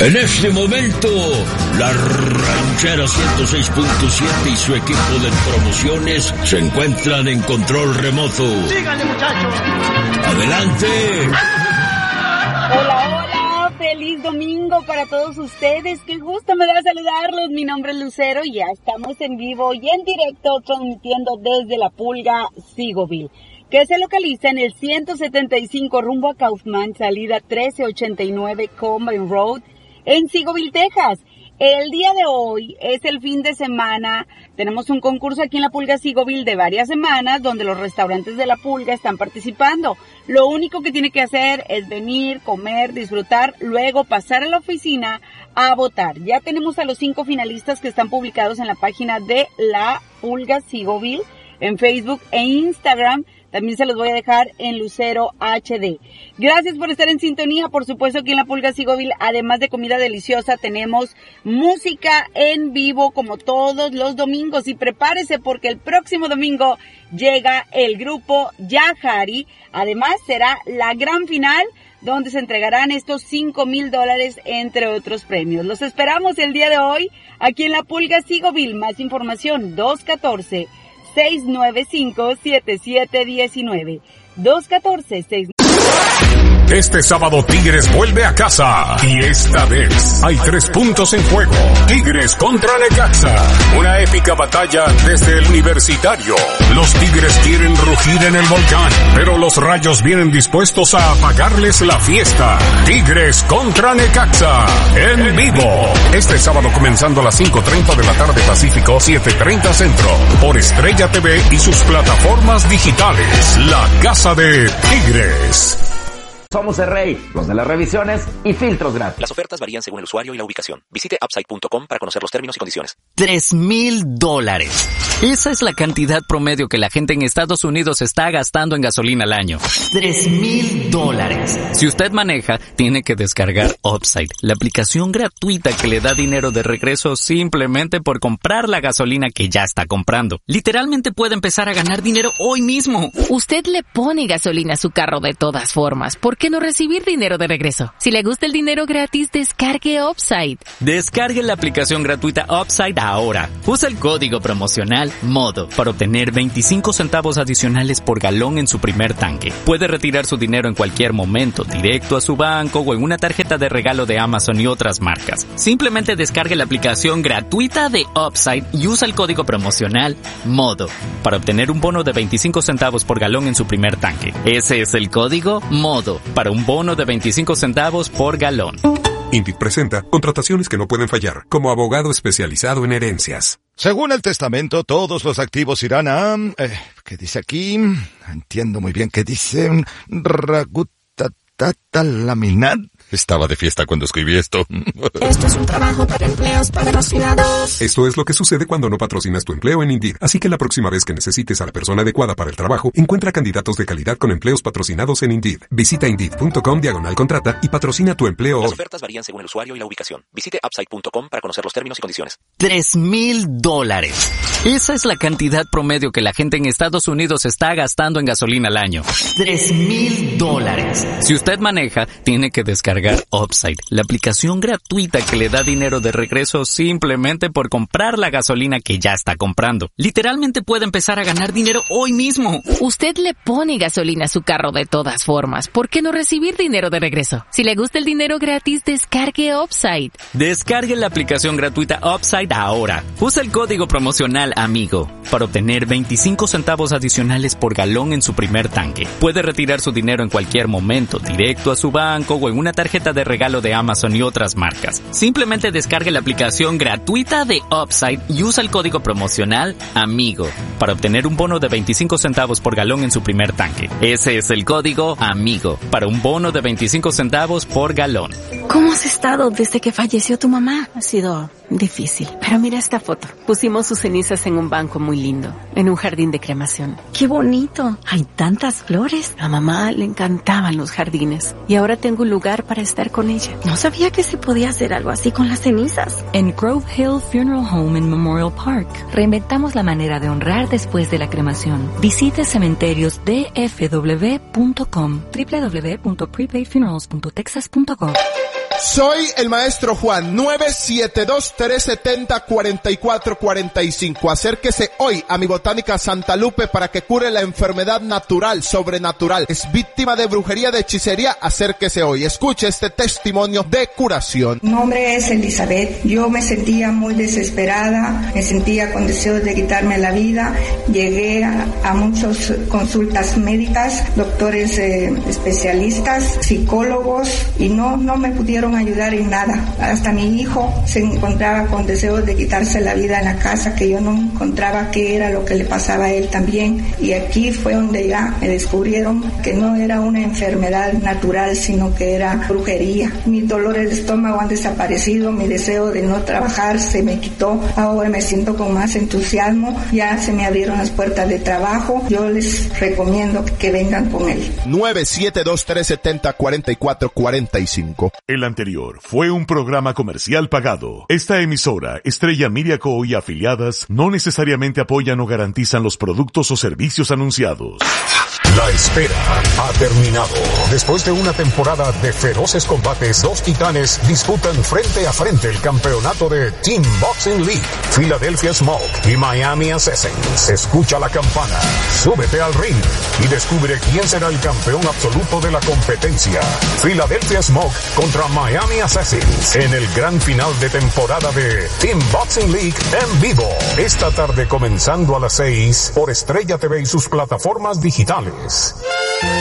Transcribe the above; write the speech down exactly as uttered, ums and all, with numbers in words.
En este momento, la Ranchera ciento seis punto siete y su equipo de promociones se encuentran en control remoto. ¡Síganle, muchachos! ¡Adelante! Hola, hola, feliz domingo para todos ustedes. Qué gusto me da saludarlos. Mi nombre es Lucero y ya estamos en vivo y en directo transmitiendo desde la Pulga Seagoville, que se localiza en el ciento setenta y cinco rumbo a Kaufman, salida trece ochenta y nueve Combine Road, en Seagoville, Texas. El día de hoy es el fin de semana. Tenemos un concurso aquí en la Pulga Seagoville de varias semanas donde los restaurantes de la Pulga están participando. Lo único que tiene que hacer es venir, comer, disfrutar, luego pasar a la oficina a votar. Ya tenemos a los cinco finalistas que están publicados en la página de la Pulga Seagoville en Facebook e Instagram. También se los voy a dejar en Lucero H D. Gracias por estar en sintonía. Por supuesto, aquí en la Pulga Seagoville, además de comida deliciosa, tenemos música en vivo como todos los domingos. Y prepárese porque el próximo domingo llega el grupo Yajari. Además, será la gran final donde se entregarán estos cinco mil dólares, entre otros premios. Los esperamos el día de hoy aquí en la Pulga Seagoville. Más información, dos uno cuatro, seis nueve cinco, siete siete uno nueve. dos uno cuatro, seis nueve cinco. Este sábado Tigres vuelve a casa y esta vez hay tres puntos en juego. Tigres contra Necaxa, una épica batalla desde el Universitario. Los Tigres quieren rugir en el volcán, pero los Rayos vienen dispuestos a apagarles la fiesta. Tigres contra Necaxa, en vivo. Este sábado comenzando a las cinco treinta de la tarde Pacífico, siete treinta Centro, por Estrella T V y sus plataformas digitales. La casa de Tigres. Somos el Rey, los de las revisiones y filtros gratis. Las ofertas varían según el usuario y la ubicación. Visite upside punto com para conocer los términos y condiciones. Tres mil dólares. Esa es la cantidad promedio que la gente en Estados Unidos está gastando en gasolina al año. Tres mil dólares. Si usted maneja, tiene que descargar Upside, la aplicación gratuita que le da dinero de regreso simplemente por comprar la gasolina que ya está comprando. Literalmente puede empezar a ganar dinero hoy mismo. Usted le pone gasolina a su carro de todas formas. ¿Por qué no recibir dinero de regreso? Si le gusta el dinero gratis, descargue Upside. Descargue la aplicación gratuita Upside ahora. Usa el código promocional MODO para obtener veinticinco centavos adicionales por galón en su primer tanque. Puede retirar su dinero en cualquier momento, directo a su banco o en una tarjeta de regalo de Amazon y otras marcas. Simplemente descargue la aplicación gratuita de Upside y usa el código promocional MODO para obtener un bono de veinticinco centavos por galón en su primer tanque. Ese es el código MODO para un bono de veinticinco centavos por galón. Indeed presenta contrataciones que no pueden fallar, como abogado especializado en herencias. Según el testamento, todos los activos irán a... Eh, ¿Qué dice aquí? Entiendo muy bien qué dice. Ragutatatalaminat. Estaba de fiesta cuando escribí esto. Esto es un trabajo para empleos patrocinados. Esto es lo que sucede cuando no patrocinas tu empleo en Indeed. Así que la próxima vez que necesites a la persona adecuada para el trabajo, encuentra candidatos de calidad con empleos patrocinados en Indeed. Visita Indeed.com diagonal contrata y patrocina tu empleo hoy. Las ofertas varían según el usuario y la ubicación. Visite upside punto com para conocer los términos y condiciones. Tres mil dólares. Esa es la cantidad promedio que la gente en Estados Unidos está gastando en gasolina al año. Tres mil dólares. Si usted maneja, tiene que descargar Upside, la aplicación gratuita que le da dinero de regreso simplemente por comprar la gasolina que ya está comprando. Literalmente puede empezar a ganar dinero hoy mismo. Usted le pone gasolina a su carro de todas formas. ¿Por qué no recibir dinero de regreso? Si le gusta el dinero gratis, descargue Upside. Descargue la aplicación gratuita Upside ahora. Usa el código promocional AMIGO para obtener veinticinco centavos adicionales por galón en su primer tanque. Puede retirar su dinero en cualquier momento, directo a su banco o en una tarjeta de regalo de Amazon y otras marcas. Simplemente descargue la aplicación gratuita de Upside y usa el código promocional AMIGO para obtener un bono de veinticinco centavos por galón en su primer tanque. Ese es el código AMIGO para un bono de veinticinco centavos por galón. ¿Cómo has estado desde que falleció tu mamá? Ha sido difícil. Pero mira esta foto. Pusimos sus cenizas en un banco muy lindo, en un jardín de cremación. ¡Qué bonito! Hay tantas flores. A mamá le encantaban los jardines y ahora tengo un lugar para estar con ella. No sabía que se podía hacer algo así con las cenizas. En Grove Hill Funeral Home en Memorial Park, reinventamos la manera de honrar después de la cremación. Visite cementerios d f w punto com, w w w punto prepaid funerals punto texas punto gov. Soy el maestro Juan, nueve siete dos, tres siete cero, cuatro cuatro cuatro cinco. Acérquese hoy a mi Botánica Santa Lupe para que cure la enfermedad natural, sobrenatural. Es víctima de brujería, de hechicería. Acérquese hoy. Escuche este testimonio de curación. Mi nombre es Elizabeth. Yo me sentía muy desesperada, me sentía con deseos de quitarme la vida. Llegué a, a muchas consultas médicas, doctores eh, especialistas, psicólogos, y no, no me pudieron ayudar en nada. Hasta mi hijo se encontraba con deseos de quitarse la vida en la casa, que yo no encontraba qué era lo que le pasaba a él también. Y aquí fue donde ya me descubrieron que no era una enfermedad natural, sino que era brujería. Mis dolores de estómago han desaparecido, mi deseo de no trabajar se me quitó. Ahora me siento con más entusiasmo, ya se me abrieron las puertas de trabajo. Yo les recomiendo que vengan con él. nueve siete dos, tres siete cero, cuatro cuatro cuatro cinco. El anterior fue un programa comercial pagado. Esta emisora, Estrella Media Co. y afiliadas, no necesariamente apoyan o garantizan los productos o servicios anunciados. La espera ha terminado. Después de una temporada de feroces combates, dos titanes disputan frente a frente el campeonato de Team Boxing League. Philadelphia Smoke y Miami Assassins. Escucha la campana, súbete al ring y descubre quién será el campeón absoluto de la competencia. Philadelphia Smoke contra Miami Assassins en el gran final de temporada de Team Boxing League en vivo. Esta tarde comenzando a las seis por Estrella T V y sus plataformas digitales.